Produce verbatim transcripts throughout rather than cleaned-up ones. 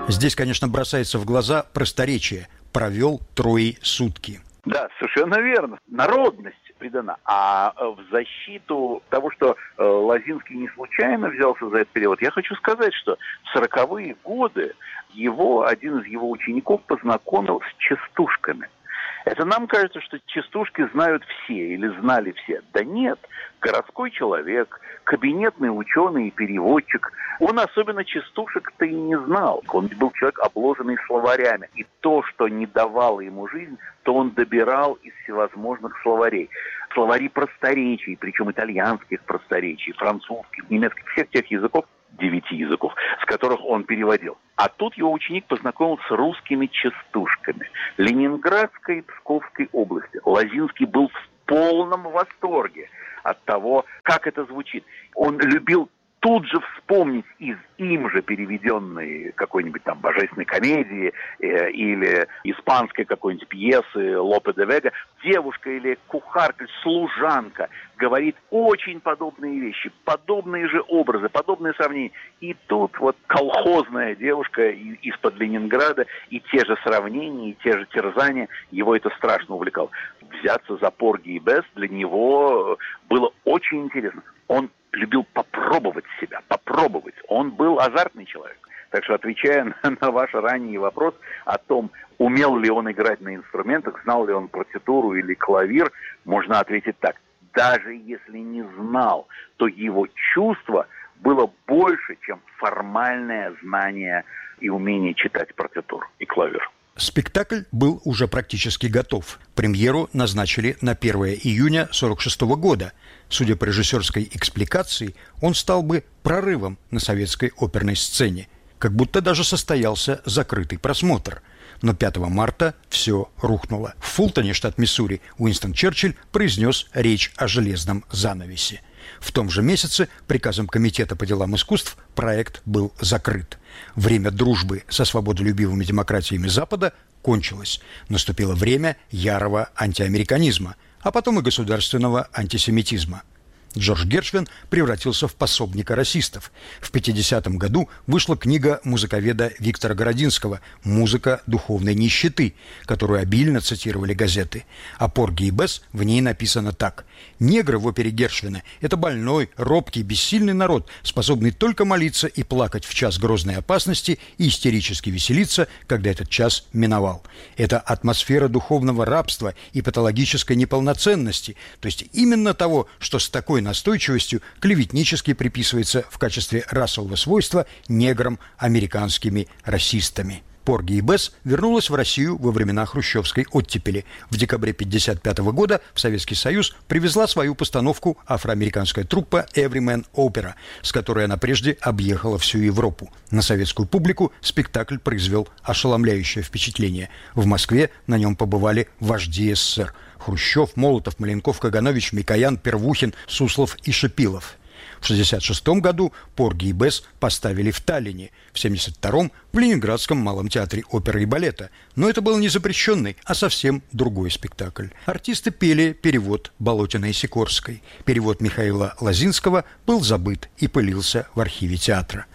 Здесь, конечно, бросается в глаза просторечие. Провел трое сутки. Да, совершенно верно. Народность придана. А в защиту того, что э, Лозинский не случайно взялся за этот перевод, я хочу сказать, что в сороковые годы его, один из его учеников познакомил с частушками. Это нам кажется, что частушки знают все или знали все. Да нет, городской человек, кабинетный ученый и переводчик, он особенно частушек-то и не знал. Он был человек, обложенный словарями. И то, что не давало ему жизнь, то он добирал из всевозможных словарей. Словари просторечий, причем итальянских просторечий, французских, немецких, всех тех языков, девяти языков, с которых он переводил. А тут его ученик познакомился с русскими частушками Ленинградской и Псковской области. Лозинский был в полном восторге от того, как это звучит. Он любил тут же вспомнить из им же переведенной какой-нибудь там божественной комедии э, или испанской какой-нибудь пьесы Лопе де Вега. Девушка или кухарка, служанка говорит очень подобные вещи, подобные же образы, подобные сравнения. И тут вот колхозная девушка из-под Ленинграда, и те же сравнения, и те же терзания, его это страшно увлекало. Взяться за Порги и Бесс для него было очень интересно. Он любил попробовать себя, попробовать. Он был азартный человек. Так что, отвечая на, на ваш ранний вопрос о том, умел ли он играть на инструментах, знал ли он партитуру или клавир, можно ответить так. Даже если не знал, то его чувство было больше, чем формальное знание и умение читать партитуру и клавир. Спектакль был уже практически готов. Премьеру назначили на первое июня сорок шестого года. Судя по режиссерской экспликации, он стал бы прорывом на советской оперной сцене. Как будто даже состоялся закрытый просмотр. Но пятого марта все рухнуло. В Фултоне, штат Миссури, Уинстон Черчилль произнес речь о железном занавесе. В том же месяце приказом Комитета по делам искусств проект был закрыт. Время дружбы со свободолюбивыми демократиями Запада кончилось. Наступило время ярого антиамериканизма, а потом и государственного антисемитизма. Джордж Гершвин превратился в пособника расистов. В пятидесятом году вышла книга музыковеда Виктора Городинского «Музыка духовной нищеты», которую обильно цитировали газеты. О Порги и Бесс в ней написано так. «Негры в опере Гершвина – это больной, робкий, бессильный народ, способный только молиться и плакать в час грозной опасности и истерически веселиться, когда этот час миновал. Это атмосфера духовного рабства и патологической неполноценности, то есть именно того, что с такой настойчивостью клеветнически приписывается в качестве расового свойства неграм американскими расистами». Порги и Бесс вернулась в Россию во времена хрущевской оттепели. В декабре тысяча девятьсот пятьдесят пятого года в Советский Союз привезла свою постановку афроамериканская труппа Everyman Opera, с которой она прежде объехала всю Европу. На советскую публику спектакль произвел ошеломляющее впечатление. В Москве на нем побывали вожди СССР – Хрущев, Молотов, Маленков, Каганович, Микоян, Первухин, Суслов и Шипилов. В шестьдесят шестом году Порги и Бесс поставили в Таллине, в семьдесят втором в Ленинградском малом театре оперы и балета. Но это был не запрещенный, а совсем другой спектакль. Артисты пели перевод Болотиной и Сикорской. Перевод Михаила Лозинского был забыт и пылился в архиве театра.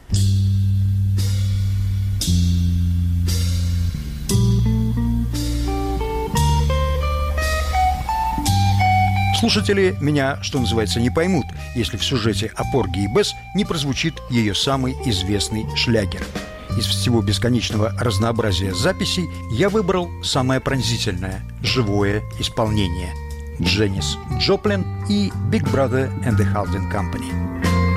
Слушатели меня, что называется, не поймут, если в сюжете о Порги и Бесс не прозвучит ее самый известный шлягер. Из всего бесконечного разнообразия записей я выбрал самое пронзительное, живое исполнение – Дженнис Джоплин и Big Brother and the Holding Company.